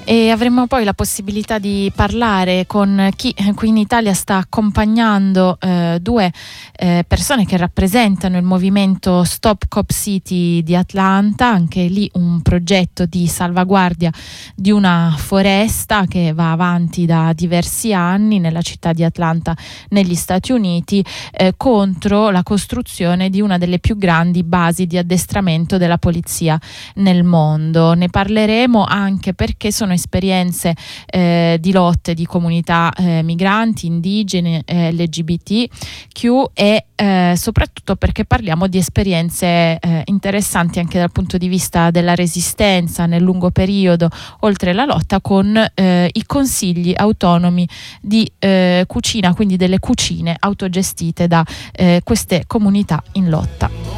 E avremo poi la possibilità di parlare con chi qui in Italia sta accompagnando due persone che rappresentano il movimento Stop Cop City di Atlanta, anche lì un progetto di salvaguardia di una foresta che va avanti da diversi anni nella città di Atlanta negli Stati Uniti, contro la costruzione di una delle più grandi basi di addestramento della polizia nel mondo. Ne parleremo anche perché sono esperienze di lotte di comunità migranti, indigene, LGBTQ e soprattutto perché parliamo di esperienze interessanti anche dal punto di vista della resistenza nel lungo periodo, oltre la lotta, con i consigli autonomi di cucina, quindi delle cucine autogestite da queste comunità in lotta.